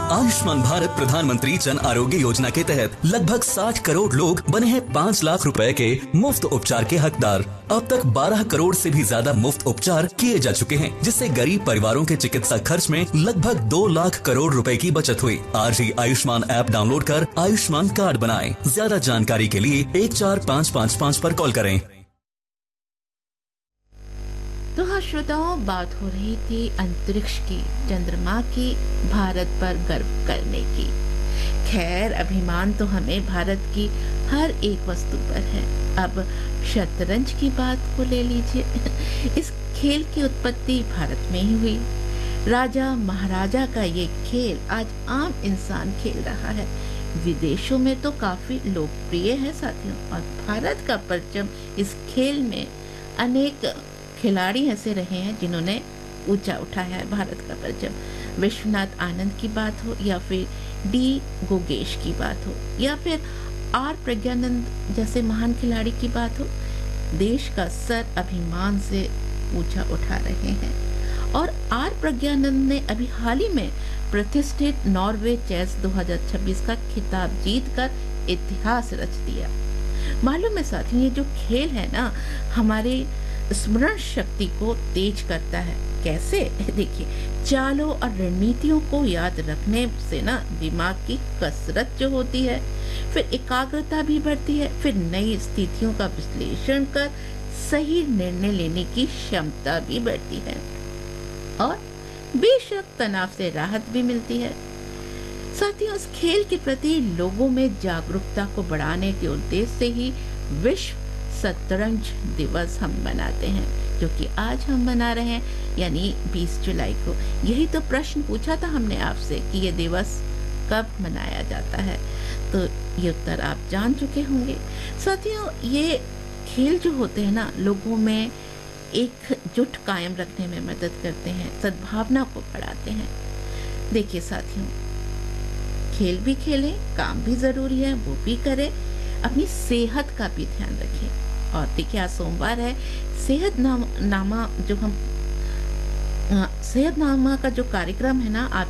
आयुष्मान भारत प्रधानमंत्री जन आरोग्य योजना के तहत लगभग 60 करोड़ लोग बने हैं 5 लाख रुपए के मुफ्त उपचार के हकदार। अब तक 12 करोड़ से भी ज्यादा मुफ्त उपचार किए जा चुके हैं, जिससे गरीब परिवारों के चिकित्सा खर्च में लगभग 2 लाख करोड़ रुपए की बचत हुई। आज ही आयुष्मान ऐप डाउनलोड कर आयुष्मान कार्ड बनाएं। ज्यादा जानकारी के लिए 14555 पर कॉल करें। तो हाँ श्रोताओं, बात हो रही थी अंतरिक्ष की, चंद्रमा की, भारत पर गर्व करने की। खैर, अभिमान तो हमें भारत की हर एक वस्तु पर है। अब शतरंज की बात को ले लीजिए। इस खेल की उत्पत्ति भारत में ही हुई। राजा महाराजा का ये खेल आज आम इंसान खेल रहा है। विदेशों में तो काफी लोकप्रिय है साथियों, और भारत का परचम इस खेल में अनेक खिलाड़ी ऐसे रहे हैं जिन्होंने ऊंचा उठाया है भारत का परचम। विश्वनाथ आनंद की बात हो, या फिर डी गोगेश की बात हो, या फिर आर प्रज्ञानंद जैसे महान खिलाड़ी की बात हो, देश का सर अभिमान से ऊंचा उठा रहे हैं। और आर प्रज्ञानंद ने अभी हाल ही में प्रतिष्ठित नॉर्वे चेस 2026 का खिताब जीतकर इतिहास रच दिया। मालूम है साथियों, ये जो खेल है ना, हमारे स्मरण शक्ति को तेज करता है। कैसे? देखिए, चालों और रणनीतियों को याद रखने से ना दिमाग की कसरत जो होती है, फिर एकाग्रता भी बढ़ती है, फिर नई स्थितियों का विश्लेषण कर सही निर्णय लेने की क्षमता भी बढ़ती है, और बेशक तनाव से राहत भी मिलती है। साथियों, इस खेल के प्रति लोगों में जागरूकता को बढ़ाने के उद्देश्य से ही विश्व शतरंज दिवस हम मनाते हैं, जो कि आज हम मना रहे हैं, यानी 20 जुलाई को। यही तो प्रश्न पूछा था हमने आपसे कि ये दिवस कब मनाया जाता है, तो ये उत्तर आप जान चुके होंगे। साथियों, ये खेल जो होते हैं ना, लोगों में एकजुट कायम रखने में मदद करते हैं, सद्भावना को बढ़ाते हैं। देखिए साथियों, खेल भी खेलें, काम भी जरूरी है, वो भी करें, अपनी सेहत का भी ध्यान रखें। और देखिए, आज सोमवार है, सेहतनामा का जो कार्यक्रम है ना, आप